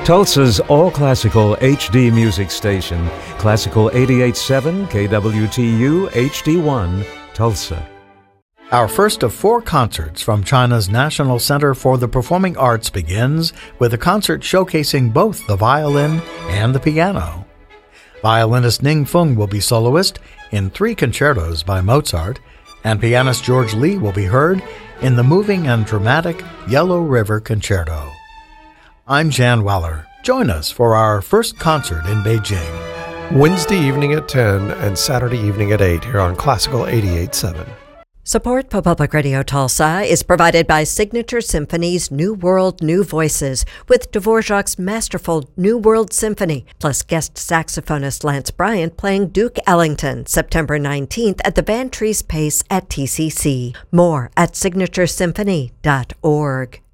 Tulsa's all-classical HD music station, Classical 88.7 KWTU HD1, Tulsa. Our first of 4 concerts from China's National Center for the Performing Arts begins with a concert showcasing both the violin and the piano. Violinist Ning Feng will be soloist in 3 concertos by Mozart, and pianist George Lee will be heard in the moving and dramatic Yellow River Concerto. I'm Jan Weller. Join us for our first concert in Beijing. Wednesday evening at 10 and Saturday evening at 8 here on Classical 88.7. Support for Public Radio Tulsa is provided by Signature Symphony's New World, New Voices with Dvorak's masterful New World Symphony, plus guest saxophonist Lance Bryant playing Duke Ellington, September 19th at the Van Treese Pace at TCC. More at signaturesymphony.org.